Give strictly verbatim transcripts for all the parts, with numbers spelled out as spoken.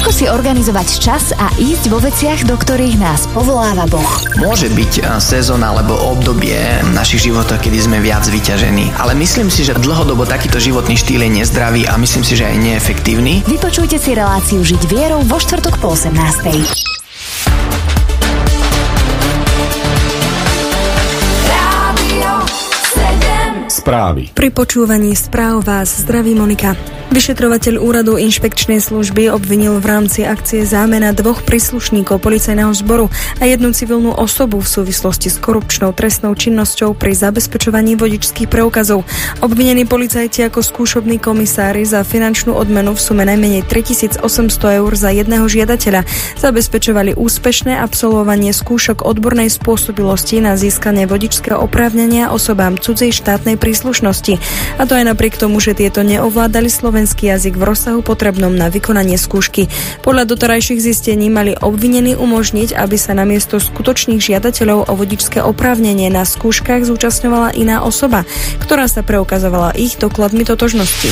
Ako si organizovať čas a ísť vo veciach, do ktorých nás povoláva Boh? Môže byť sezóna alebo obdobie v našich životoch, kedy sme viac vyťažení. Ale myslím si, že dlhodobo takýto životný štýl je nezdravý a myslím si, že aj neefektívny. Vypočujte si reláciu Žiť vierou vo štvrtok po osemnástej. Správy. Pri počúvaní správ vás zdraví Monika. Vyšetrovateľ úradu inšpekčnej služby obvinil v rámci akcie zámena dvoch príslušníkov policajného zboru a jednu civilnú osobu v súvislosti s korupčnou trestnou činnosťou pri zabezpečovaní vodičských preukazov. Obvinení policajti ako skúšobní komisári za finančnú odmenu v sume najmenej tritisícosemsto eur za jedného žiadateľa zabezpečovali úspešné absolvovanie skúšok odbornej spôsobilosti na získanie vodičského oprávnenia osobám cudzej štátnej príslušnosti. A to aj napriek tomu, že tieto neovládali slovenský jazyk v rozsahu potrebnom na vykonanie skúšky. Podľa doterajších zistení mali obvinení umožniť, aby sa namiesto skutočných žiadateľov o vodičské oprávnenie na skúškach zúčastňovala iná osoba, ktorá sa preukazovala ich dokladmi totožnosti.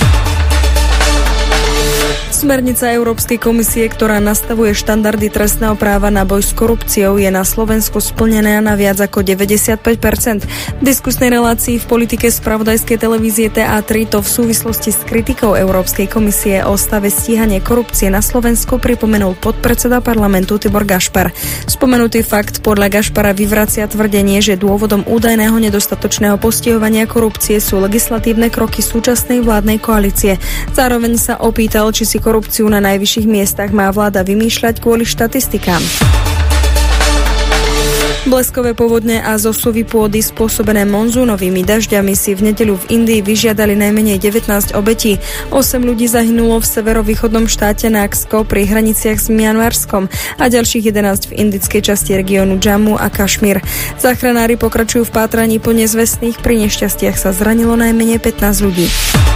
Smernica Európskej komisie, ktorá nastavuje štandardy trestného práva na boj s korupciou, je na Slovensku splnená na viac ako deväťdesiatpäť percent. V diskusnej relácii v politike spravodajskej televízie té á tri to v súvislosti s kritikou Európskej komisie o stave stíhania korupcie na Slovensku pripomenul podpredseda parlamentu Tibor Gašpar. Spomenutý fakt podľa Gašpara vyvracia tvrdenie, že dôvodom údajného nedostatočného postihovania korupcie sú legislatívne kroky súčasnej vládnej koalície. Zároveň sa opýtal, či si korupciu na najvyšších miestach má vláda vymýšľať kvôli štatistikám. Bleskové povodne a zosuvy pôdy spôsobené monzúnovými dažďami si v nedeľu v Indii vyžiadali najmenej devätnásť obetí. osem ľudí zahynulo v severovýchodnom štáte Naksko pri hraniciach s Mianmarskom a ďalších jedenásť v indickej časti regiónu Jammu a Kašmír. Záchranári pokračujú v pátraní po nezvestných, pri nešťastiach sa zranilo najmenej pätnásť ľudí.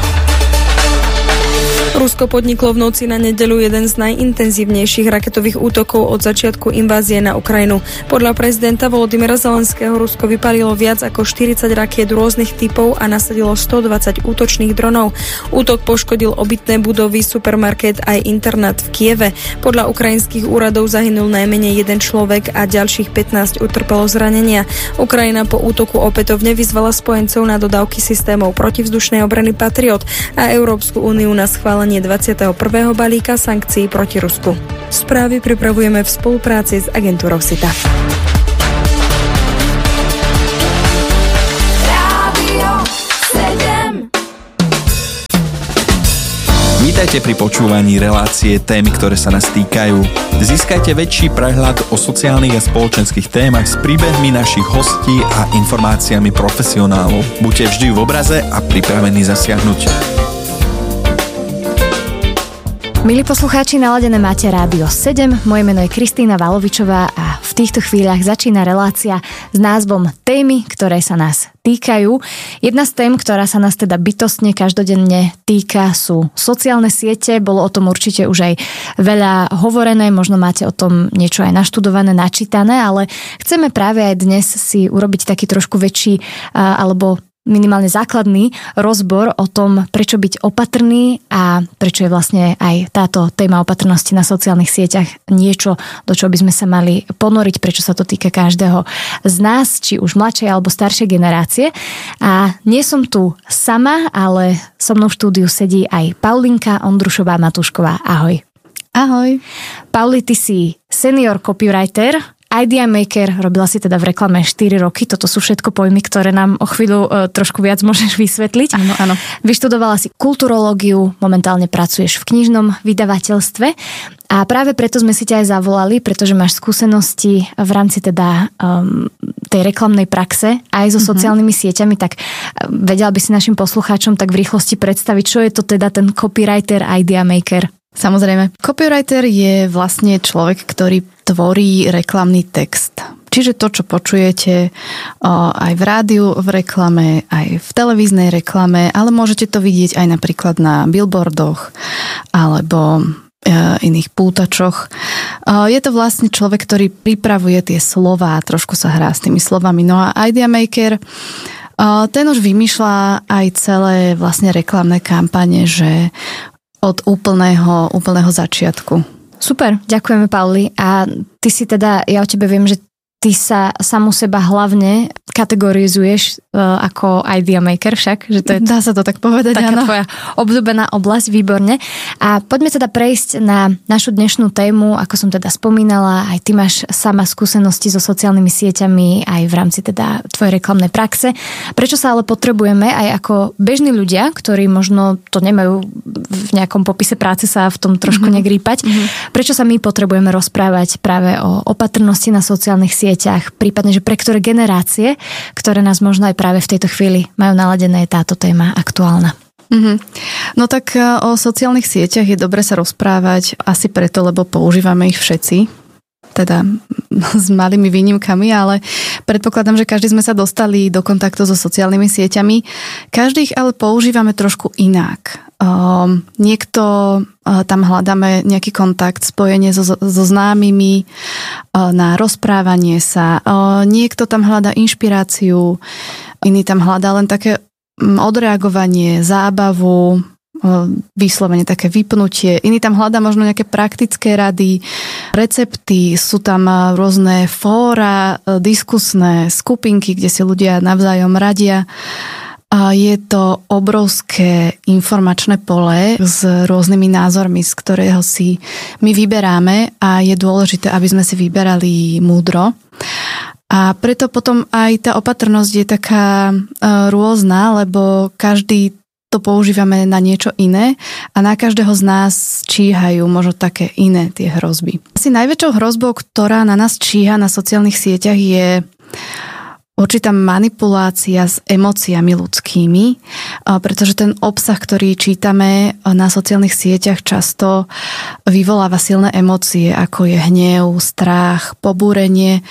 Rusko podniklo v noci na nedeľu jeden z najintenzívnejších raketových útokov od začiatku invázie na Ukrajinu. Podľa prezidenta Volodymyra Zelenského Rusko vypálilo viac ako štyridsať rakiet rôznych typov a nasadilo stodvadsať útočných dronov. Útok poškodil obytné budovy, supermarket aj internát v Kieve. Podľa ukrajinských úradov zahynul najmenej jeden človek a ďalších pätnásť utrpelo zranenia. Ukrajina po útoku opätovne vyzvala spojencov na dodávky systémov protivzdušnej obrany Patriot a Európsku úniu na schválenie dvadsiateho prvého balíka sankcií proti Rusku. Správy pripravujeme v spolupráci s agentúrou SITA. Vítajte pri počúvaní relácie Témy, ktoré sa nás týkajú. Získajte väčší prehľad o sociálnych a spoločenských témach s príbehmi našich hostí a informáciami profesionálov. Buďte vždy v obraze a pripravení zasiahnuť. Milí poslucháči, naladené máte Rádio sedem, moje meno je Kristína Valovičová a v týchto chvíľach začína relácia s názvom Témy, ktoré sa nás týkajú. Jedna z tém, ktorá sa nás teda bytostne každodenne týka, sú sociálne siete. Bolo o tom určite už aj veľa hovorené, možno máte o tom niečo aj naštudované, načítané, ale chceme práve aj dnes si urobiť taký trošku väčší alebo minimálne základný rozbor o tom, prečo byť opatrný a prečo je vlastne aj táto téma opatrnosti na sociálnych sieťach niečo, do čoho by sme sa mali ponoriť, prečo sa to týka každého z nás, či už mladšej alebo staršej generácie. A nie som tu sama, ale so mnou v štúdiu sedí aj Paulinka Ondrušová Matúšková. Ahoj. Ahoj. Pauli, ty si senior copywriter, Idea Maker, robila si teda v reklame štyri roky, toto sú všetko pojmy, ktoré nám o chvíľu e, trošku viac môžeš vysvetliť. Áno, áno. Vyštudovala si kulturológiu, momentálne pracuješ v knižnom vydavateľstve a práve preto sme si ťa aj zavolali, pretože máš skúsenosti v rámci teda um, tej reklamnej praxe aj so mm-hmm. sociálnymi sieťami, tak vedela by si našim poslucháčom tak v rýchlosti predstaviť, čo je to teda ten copywriter, Idea Maker? Samozrejme, copywriter je vlastne človek, ktorý tvorí reklamný text. Čiže to, čo počujete aj v rádiu, v reklame, aj v televíznej reklame, ale môžete to vidieť aj napríklad na billboardoch alebo iných pútačoch. Je to vlastne človek, ktorý pripravuje tie slová, trošku sa hrá s tými slovami. No a Idea Maker, ten už vymýšľa aj celé vlastne reklamné kampane, že od úplného, úplného začiatku. Super, ďakujeme, Pauli. A ty si teda, ja o tebe viem, že ty sa samu seba hlavne kategorizuješ uh, ako idea maker však, že to je... Dá sa to tak povedať, taká áno. tvoja obľúbená oblasť, výborne. A poďme teda prejsť na našu dnešnú tému, ako som teda spomínala, aj ty máš sama skúsenosti so sociálnymi sieťami, aj v rámci teda tvojej reklamnej praxe. Prečo sa ale potrebujeme aj ako bežní ľudia, ktorí možno to nemajú v nejakom popise práce sa v tom trošku mm-hmm. negrípať, mm-hmm. prečo sa my potrebujeme rozprávať práve o opatrnosti na sociálnych sieťach, sieťach, prípadne, že pre ktoré generácie, ktoré nás možno aj práve v tejto chvíli majú naladené, je táto téma aktuálna. Mm-hmm. No tak o sociálnych sieťach je dobre sa rozprávať asi preto, lebo používame ich všetci, teda s malými výnimkami, ale predpokladám, že každý sme sa dostali do kontaktu so sociálnymi sieťami. Každý ich ale používame trošku inak. Um, niekto uh, tam hľadáme nejaký kontakt, spojenie so, so známymi uh, na rozprávanie sa. Uh, niekto tam hľadá inšpiráciu, iný tam hľadá len také um, odreagovanie, zábavu, uh, vyslovene také vypnutie. Iný tam hľadá možno nejaké praktické rady, recepty, sú tam uh, rôzne fóra, uh, diskusné skupinky, kde si ľudia navzájom radia. A je to obrovské informačné pole s rôznymi názormi, z ktorého si my vyberáme a je dôležité, aby sme si vyberali múdro. A preto potom aj tá opatrnosť je taká rôzna, lebo každý to používame na niečo iné a na každého z nás číhajú možno také iné tie hrozby. Asi najväčšou hrozbou, ktorá na nás číha na sociálnych sieťach, je určitá manipulácia s emóciami ľudskými, pretože ten obsah, ktorý čítame na sociálnych sieťach, často vyvoláva silné emócie, ako je hnev, strach, pobúrenie.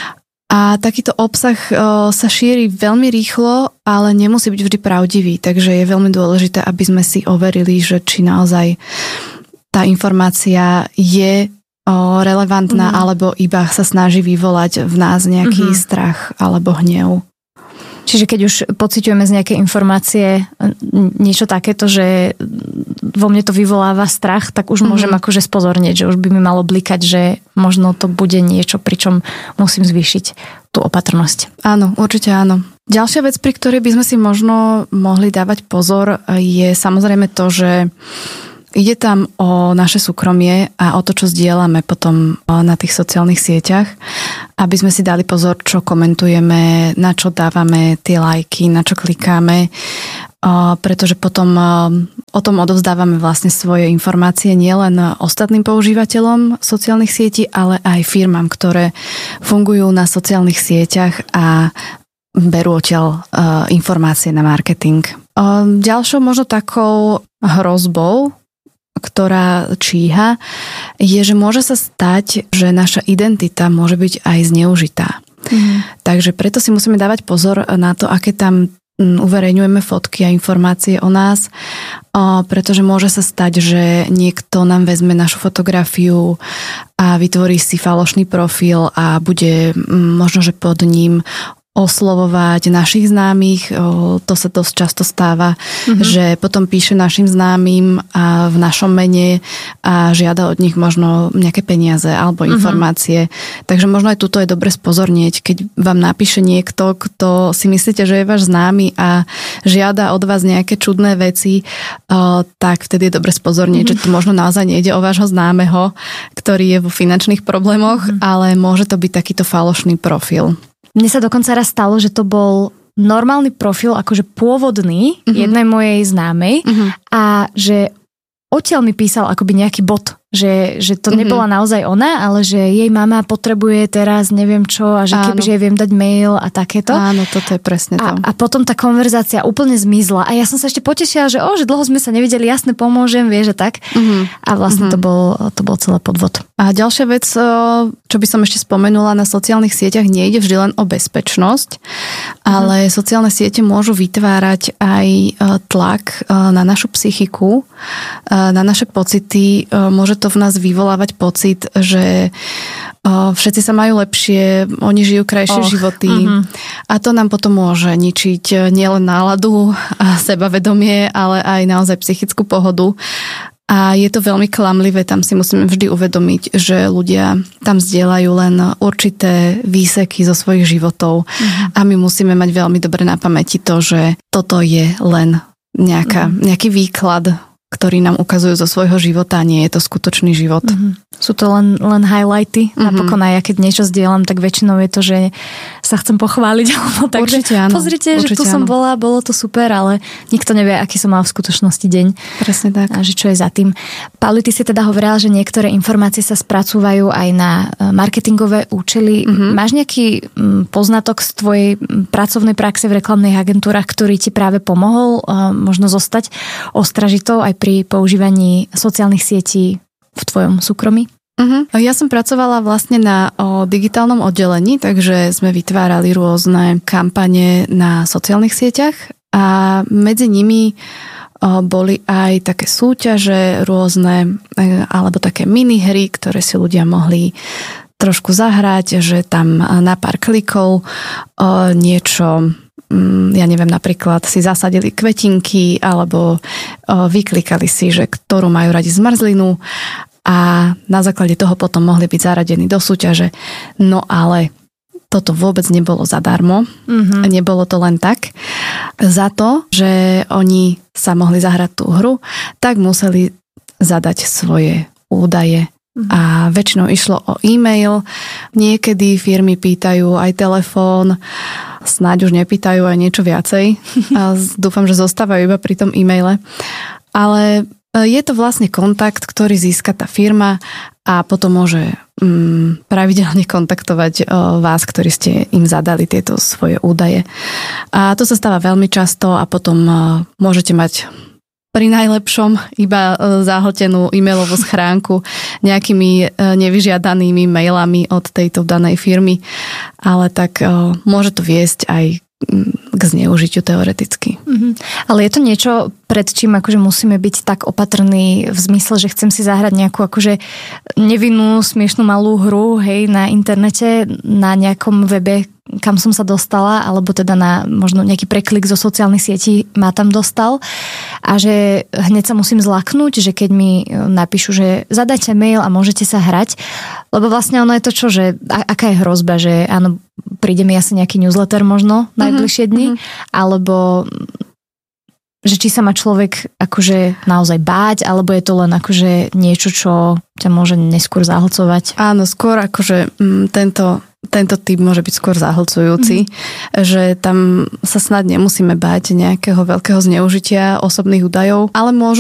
A takýto obsah sa šíri veľmi rýchlo, ale nemusí byť vždy pravdivý, takže je veľmi dôležité, aby sme si overili, že či naozaj tá informácia je relevantná, mm. alebo iba sa snaží vyvolať v nás nejaký mm-hmm. strach alebo hnev. Čiže keď už pociťujeme z nejakej informácie niečo takéto, že vo mne to vyvoláva strach, tak už mm-hmm. môžem akože spozornieť, že už by mi malo blikať, že možno to bude niečo, pričom musím zvýšiť tú opatrnosť. Áno, určite áno. Ďalšia vec, pri ktorej by sme si možno mohli dávať pozor, je samozrejme to, že ide tam o naše súkromie a o to, čo zdieľame potom na tých sociálnych sieťach, aby sme si dali pozor, čo komentujeme, na čo dávame tie lajky, na čo klikáme, pretože potom o tom odovzdávame vlastne svoje informácie nielen ostatným používateľom sociálnych sietí, ale aj firmám, ktoré fungujú na sociálnych sieťach a berú odtiaľ informácie na marketing. Ďalšou možno takou hrozbou, ktorá číha, je, že môže sa stať, že naša identita môže byť aj zneužitá. Mm. Takže preto si musíme dávať pozor na to, aké tam uverejňujeme fotky a informácie o nás, pretože môže sa stať, že niekto nám vezme našu fotografiu a vytvorí si falošný profil a bude možno, že pod ním oslovovať našich známych, to sa dosť často stáva, mm-hmm. že potom píše našim známym a v našom mene a žiada od nich možno nejaké peniaze alebo informácie. Mm-hmm. Takže možno aj tuto je dobre spozornieť, keď vám napíše niekto, kto si myslíte, že je váš známy a žiada od vás nejaké čudné veci, tak vtedy je dobre spozornieť, mm-hmm. že to možno naozaj nejde o vášho známeho, ktorý je vo finančných problémoch, mm-hmm. ale môže to byť takýto falošný profil. Mne sa dokonca raz stalo, že to bol normálny profil, akože pôvodný uh-huh. jednej mojej známej uh-huh. a že odtiaľ mi písal akoby nejaký bot, že, že to mm-hmm. nebola naozaj ona, ale že jej mama potrebuje teraz neviem čo a že kebyže jej viem dať mail a takéto. Áno, toto je presne to. A, a potom tá konverzácia úplne zmizla a ja som sa ešte potešila, že o, že dlho sme sa nevideli, jasne pomôžem, vieš, že tak. Mm-hmm. A vlastne mm-hmm. to bol to bol celý podvod. A ďalšia vec, čo by som ešte spomenula, na sociálnych sieťach nejde vždy len o bezpečnosť, mm-hmm. ale sociálne siete môžu vytvárať aj tlak na našu psychiku, na naše pocity, môže to v nás vyvolávať pocit, že všetci sa majú lepšie, oni žijú krajšie Och, životy uh-huh. a to nám potom môže ničiť nielen náladu a sebavedomie, ale aj naozaj psychickú pohodu. A je to veľmi klamlivé, tam si musíme vždy uvedomiť, že ľudia tam zdieľajú len určité výseky zo svojich životov mm-hmm. a my musíme mať veľmi dobre na pamäti to, že toto je len nejaká, mm-hmm. nejaký výklad, ktorý nám ukazujú zo svojho života, a nie je to skutočný život. Mm-hmm. Sú to len, len highlighty. Mm-hmm. Napokon aj ja keď niečo zdieľam, tak väčšinou je to, že sa chcem pochváliť. Alebo tak, určite áno. Pozrite, určite že tu áno. som bola, bolo to super, ale nikto nevie, aký som mal v skutočnosti deň. Presne tak. A že čo je za tým. Pauli, ty si teda hovorila, že niektoré informácie sa spracúvajú aj na marketingové účely. Mm-hmm. Máš nejaký poznatok z tvojej pracovnej praxe v reklamných agentúrach, ktorý ti práve pomohol možno zostať ostražitou aj pri používaní sociálnych sietí v tvojom súkromí? Uh-huh. Ja som pracovala vlastne na o, digitálnom oddelení, takže sme vytvárali rôzne kampane na sociálnych sieťach a medzi nimi o, boli aj také súťaže rôzne, e, alebo také minihry, ktoré si ľudia mohli trošku zahrať, že tam na pár klikov o, niečo, ja neviem, napríklad si zasadili kvetinky alebo o, vyklikali si, že ktorú majú radi zmrzlinu, a na základe toho potom mohli byť zaradení do súťaže. No ale toto vôbec nebolo zadarmo. Mm-hmm. Nebolo to len tak. Za to, že oni sa mohli zahrať tú hru, tak museli zadať svoje údaje. Mm-hmm. A väčšinou išlo o e-mail. Niekedy firmy pýtajú aj telefón, snáď už nepýtajú aj niečo viacej. A dúfam, že zostávajú iba pri tom e-maile. Ale je to vlastne kontakt, ktorý získa tá firma a potom môže um, pravidelne kontaktovať uh, vás, ktorí ste im zadali tieto svoje údaje. A to sa stáva veľmi často a potom uh, môžete mať pri najlepšom iba uh, zahltenú e-mailovú schránku nejakými uh, nevyžiadanými mailami od tejto danej firmy, ale tak uh, môže to viesť aj k zneužitiu teoreticky. Mm-hmm. Ale je to niečo, pred čím akože musíme byť tak opatrní v zmysle, že chcem si zahrať nejakú akože nevinnú, smiešnú malú hru, hej, na internete, na nejakom webe, kam som sa dostala, alebo teda na možno nejaký preklik zo sociálnych sietí ma tam dostal a že hneď sa musím zlaknúť, že keď mi napíšu, že zadajte mail a môžete sa hrať, lebo vlastne ono je to čo, že aká je hrozba, že áno, príde mi asi nejaký newsletter možno najbližšie dni, mm-hmm. alebo že či sa má človek akože naozaj báť, alebo je to len akože niečo, čo ťa môže neskôr zahlcovať. Áno, skôr akože m, tento tento typ môže byť skôr zahlcujúci, mm-hmm. že tam sa snad nemusíme báť nejakého veľkého zneužitia osobných údajov, ale môžu